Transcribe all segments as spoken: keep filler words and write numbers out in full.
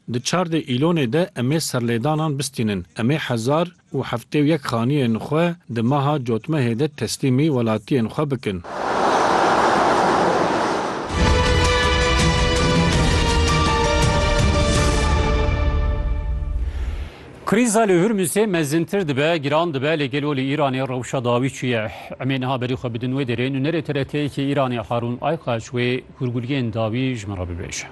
Di çardê îlonê de em ê serlêdanan bistînin. Em ê hezar û heftê û yek xaniyên xwe di meha cotmehê de teslîmî welatiyên xwe bikin. Krîza li Hurmuzê mezintir dibe, giran dibe lê gelo li Îranê rewşa dawî çûye. Em ê niha berî xwe bidin wê derê nûnerê T R T'yekî Îranê Harûn Ayxaç wê hûrguliyên dawî ji min re bibêje.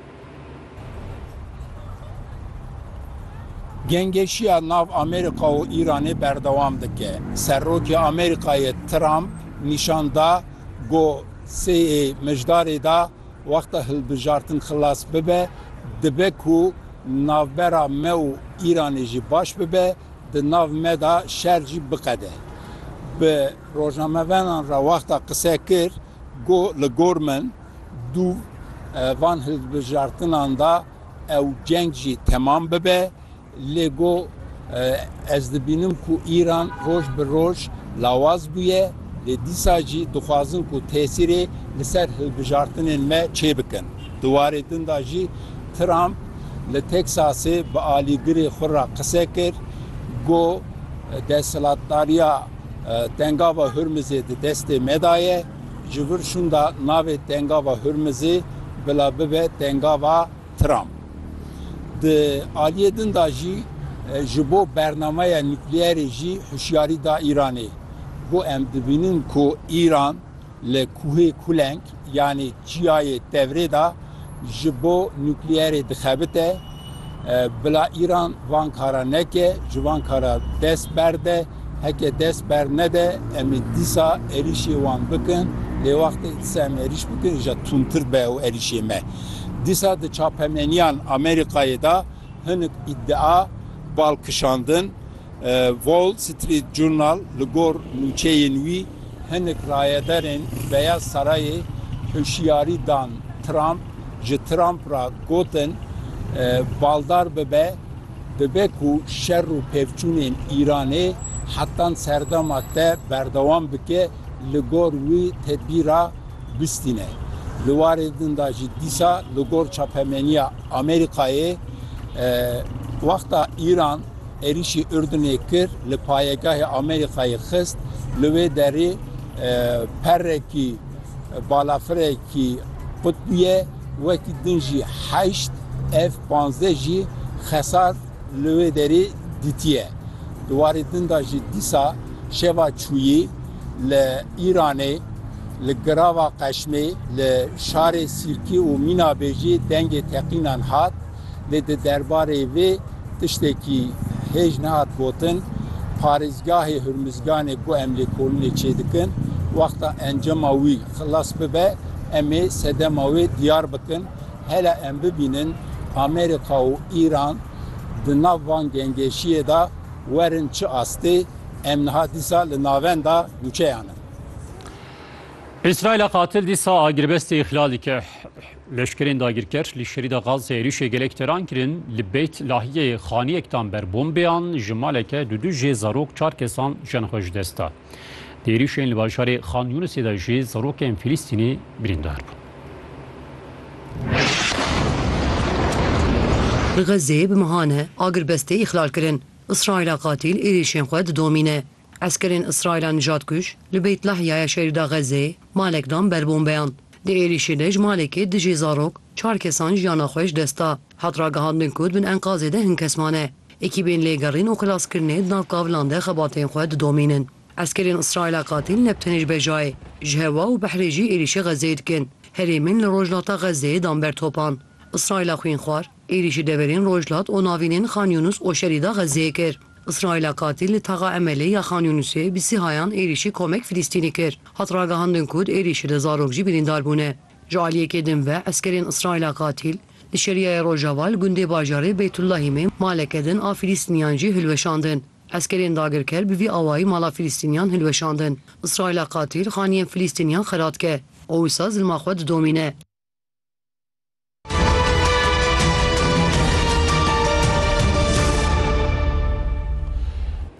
Gengeşiya nav Amerika û Îranê berdewam dike. Serrokê Amerîkayê Trump nîşan da got sê mijdarê da wexta hilbijartin xilas bibe, dibe ku navbera me û Îranê jî baş bibe, di nav me da şer jî biqede. Bi rojnamevenan re wexta qise kir, got li gor min dû van hilbijartinan da ew ceng jî temam bibe, lê got ez dibînim ku Îran roj bi roj lawaz bûye, lê dîsa jî dixwazin ku tesîrê li ser hilbijartinên me çê bikin. Di warê din da jî Trump li Teksasê bi alîgirê xwe re qise kir, got desthilatdariya Tengava Hurmuzê di destê me daye, ji vir şûn da navê Tengava Hurmuzê bila bibe Tengava Trump. Di aliyê din da jî ji bo bernameya nükleerê jî hişyarî da Îranê. Got em dibînin ku Îran li kuhê Kuleng yanî çiyayê devrê da ji bo nükleerê dixebite, bila Îran van kara neke, ji van kara dest berde, heke dest ber nede, em ê dîsa êrişê wan bikin, lê wextê dîsa em êriş bikin ja tûntir be û êrişê me. Dîsa di çapemeniyan Amerîkayê da hinek îdia balkişandin. Wall Street Journal li gor nûçeyên wî hinek rayedarên Beyaz Sarayê hişyarî dan Trump ji Trump ra gotin baldar bibe, dibe ku şer û pevçûnên Îranê hetan serdema te berdewam bike, li gor wî tedbîra bistîne. Li warê din da jî dîsa li gor çapemeniya Amerîkayê wexta Îran êrişî Ürdünê kir, li payegahê Amerîkayê xist, li wê derê perekî balafirekî qutbîye, wekî din jî heşt F panzdeh jî xesar li wê derê dîtiye. Di warê din da jî dîsa şeva çûyî li Îranê li girava Qeşmê li şarê Sîrkî û Mînabêjî dengê teqînan hat, lê di derbarê vê tiştekî hêj nehat gotin, parêzgahê Hurmuzganê got em lêkolînê çê dikin, wexta encama wî xilas bibe, em ê sedema wê diyar bikin. Hele em bibînin Amerika û Îran di nav van gengeşiyê da werin çi astê, em niha dîsa li navenda nûçeyan in. İsraîla qatil dîsa agiribestê îxlal dike. Leşkerên dagirker li şerîda Gazê êrişê gelek teran kirin, li Beyt Lahiyê xaniyektan ber bombeyan ji maleke du du jê zarok çar kesan jen xwe ji dest da. Di êrişên li bajarê Xan Yûnisê de jî zarokên Filîstînî birîndar bûn. Li Gazê bi mihane agiribestê îxlal kirin. İsraîla qatil êrişên xwe didomîne. Eskerên İsraîla nijadkuş li Beyt Lahiyaya şerîda Gazê malekdan ber bombeyan. Di êrişê de ji malekê di jê zarok çar kesan jiyana xwe ji dest da. Hatra gihandin ku bin enkazê de hin kes mane. Ekîbên lêgerîn û xilaskirinê di nav kavilan de xebatên xwe didomînin. Eskerên İsraîla qatil ne bi tenê ji bejayê, ji hewa û behrê jî êrişê Gazê dikin. Herê min li rojlata Gazê dan ber topan. İsraîla xwînxwar êrişî deverên rojlat û navînên Xan Yûnus û şerîda Gazê kir. İsraîla qatil li taxa emelê ya Xan Yûnusê bi sîhayan êrişî komek Filîstînî kir. Hatra gihandin ku êrişî de zarok jî birîndar bûne. Ji aliyekê din ve eskerên İsraîla qatil li şeriyaya Rojava li gundê bajarê Beytullahîmê maleke din a Filîstîniyan jî hilweşandin. Eskerên dagirker bi vî awayî mala Filîstîniyan hilweşandin. İsraîla qatil xaniyên Filîstîniyan xerat dike. O wisa zilma xwe didomîne.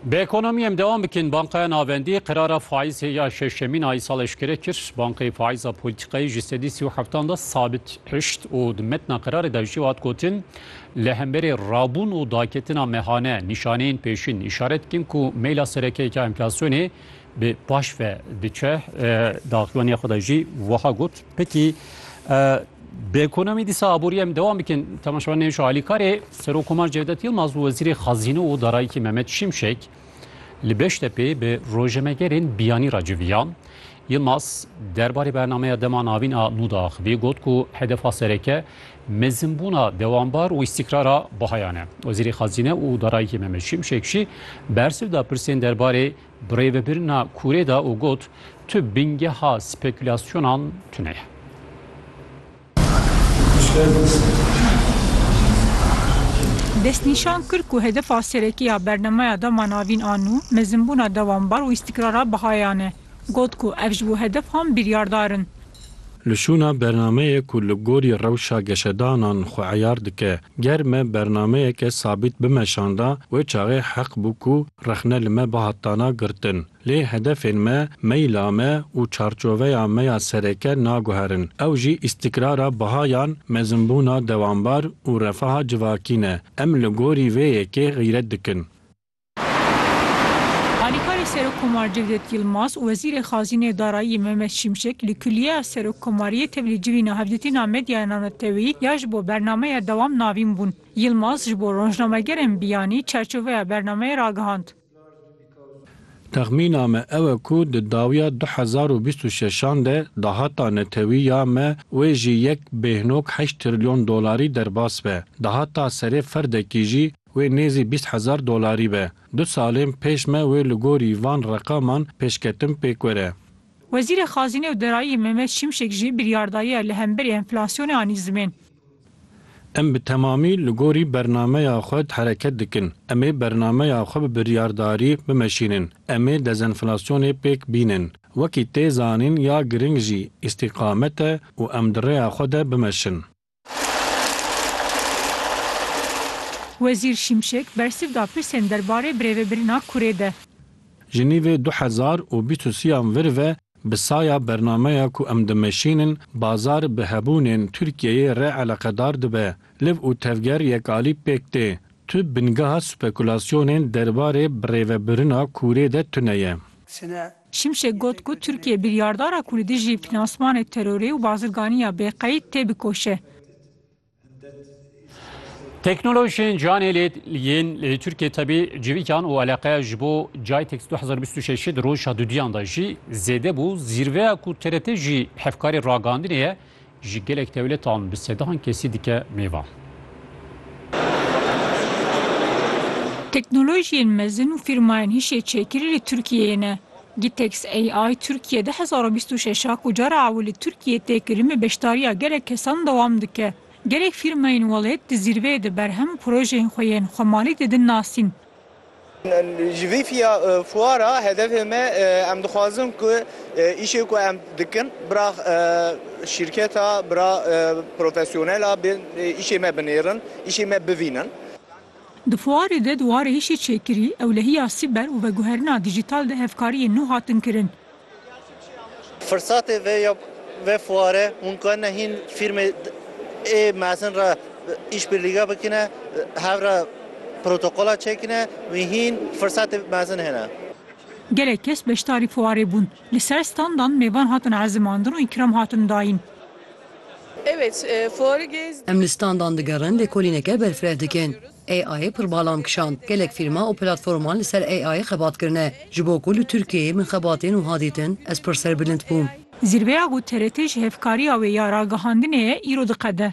به ekonomiyê em devam bikin. Bankaya Navendî qerara faîzê ya şeşemîn ayê sal eşkere kir. Bankayê faîza polîtikayê ji sedî sî û heftan da sabit hişt û di metna qerarê de jî hat gotin li hemberê rabûn û daketina mehane nîşaneyên pêşîn îşaret dikin ku meyla serekeyeka enflasyonê bi baş ve diçe daxilaniya xwe de jî wiha got. Pekî به ekonomî dîsa aborî em devam bikin. Temaşevanên şu alîkarê Serokkomar Cevdet Yılmaz û Wezîrê Xazîne û Darayî Mehmet Şimşek li Beştepê bi rojnamegerên biyanî re civiyan. Yılmaz derbarê bernameya dema navîn a Nûda axivî got ku hedefa sereke mezinbûna dewambar û îstikrara bihayane. Wezîrê Xazîne û Darayî Mehmet Şimşek jî bersiv da pirsên derbarê birêvebirina Kûrê da û got tu bingeha spekülasyonan tune ye. Destnîşan kir ku hedefa serekiya bernameya dema navîn a nû mezinbûna dewambar û îstikrara bihayane. Got ku ev ji bo hedef ham biryardarin. Li şûna bernameyê ku li gorî rewşa geşedanan xwe eyar dike, ger me bernameyeke sabit bimeşanda wê çaxê heq bû ku rexne li me bihatana girtin. Lê hedefên me, meyla me û çarçoveya me ya sereke naguherin. Ew jî îstikrara bihayan, mezinbûna dewambar û refaha civakî ne. Em li gorî vê yekê xîret dikin. Serokkomar Cevdet Yılmaz û Wezîrê Xazînê Darayî Mehmet Şimşek li Külliyeya Serokkomariyê tevlî civîna hevdîtina medyaya nanetewî ya ji bo bernameya dewam navîn bûn. Yılmaz ji bo rojnamegerên biyanî çerçoveya bernameyê ragihand. Texmîna me ew e ku di dawiya du hezar û bîst û şeşan de dahata netewîya me wê jî yek bêhnok heşt trilyon dolarî derbas be. Dahata serê ferdekî jî wê nêzî bîst hezar dolarî be. Du salên pêş me wê li gorî van reqaman pêşketin pêk were. Wezîrê Xazîne û Darayî Mehmet Şimşek jî biryardayiya li hemberî enflasyonê anî zimên. Em bi temamî li gorî bernameya xwe hereket dikin. Em ê bernameya xwe bi biryardarî bimeşînin. Em ê dezenflasyonê pêk bînin. Wekî tê zanîn ya giring jî îstîqamet e û em di rêya xwe de bimeşin. Wezîr Şimşek bersiv da pirsên derbarê birêvebirina Kûrê de. Ji nîvê du hezar û bîst û sîyan vir ve bi saya bernameya ku em dimeşînin, bazar bi hebûnên Tirkiyeyê re eleqedar dibe. Liv û tevger yekalî pêk tê. Tu bingeha spekülasyonên derbarê birêvebirina Kûrê de tune ye. Şimşek got ku Tirkiye biryardara Kurdî jî finansmanê terorê û bazirganiya bêqeyîd tê bikoşe. Teknolojinin canê yên Türkiye tabi civikan û alaqeya ji bo Caytex du hezar bîst û şeşê di roja dudiyan da jî zêde bû. Zîrveya ku T R T jî hevkarê ragandinê ye ji gelek dewletan bi sedahan kesî dike mêvan. Teknolojiyên mezin û firmayên hişê çêkirî li Tirkiyeyê ne. Gitex A I Tirkiye di hezar bîst û şeşa ku cara ew li Tirkiye têkirin bi beşdariya gelek kesan dewam dike. Gelek firmayên welêt di zîrveyê de berhem projeyên xwe yên xwemalî didin nasîn. Ji vê fiya fuara hedefê me em dixwazin ku îşê ku em dikin bira şîrketa bira profesyonela îşê me binêrin, îşê me bivînin. Di fuarê de dwarê hişê çêkirî, ewlehiya sîber û veguherîna dijîtal de hevkariyên nû hatin kirin. Firsatê vê vê fuarê hûn karine hîn firmê ê mezin re îşbirlîga bikine, hev re protokola çekine ve hîn firsatê mezin hene. Gelek kes beşdarî fuarê bûn. Li ser standan mêvan hatin ezimandin û îkram hatin dayîn. Evet, e, fuarı gezdim. Em li standan digerin lêkolîneke berfireh dikin. A I'yê pirbalan kişand. Gelek firma û platforman li ser A I'yê xebat kirine. Ji bo ku li Tirkiyeyê min xebatên û hadîtin ez pir serbilind bûm. Zîrveya ku T R T ji hevkariya wê ya ragihandinê ye îro diqede.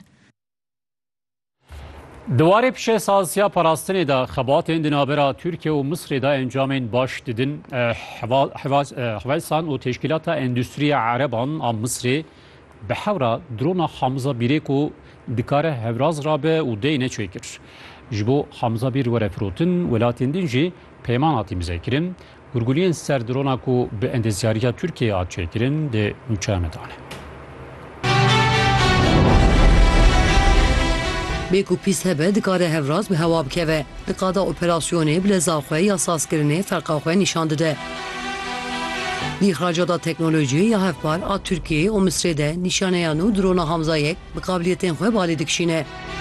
Diwarê pişesasiya parastinê de xebatên di navbera Tirkiye û Misrê de encamên baş didin. Hewelsan û Teşkîlata Endüstriya Ereban a Misrê bi hewra drona Hamza bîrê ku dikare hevraz rabe û deyne çêkir. Ji bo Hamza bîr were firotin, welatên din jî peyman hatî mizekirin. Gurguliyên ser drona ku bi endezyariya Tirkiye hat çêkirin de nûçe me dane. Bêku pîs hebe dikare hevraz bi hewa bikeve. Diqada operasyonê bi leza xwe ya sazkirinê ferqa xwe nîşan dide. Di îxracata teknolojiyê ya hevpar a Tirkiyeyê û Misrê de nîşaneyan û drona Hamza yek bi qabiliyetên xwe balê dikişîne.